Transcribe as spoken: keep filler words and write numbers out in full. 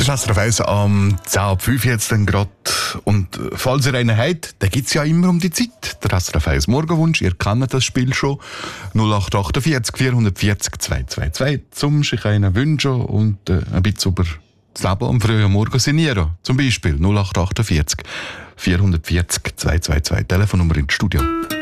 S R F eins am zehn ab fünf jetzt dann gerade. Und falls ihr einen habt, dann gibt es ja immer um die Zeit. Der S R F eins Morgenwunsch, ihr kennt das Spiel schon. null acht achtundvierzig vierhundertvierzig zweihundertzweiundzwanzig zum sich einen wünschen und äh, ein bisschen über das Leben am frühen Morgen sinnieren. Zum Beispiel null acht achtundvierzig vierhundertvierzig zweihundertzweiundzwanzig, Telefonnummer ins Studio.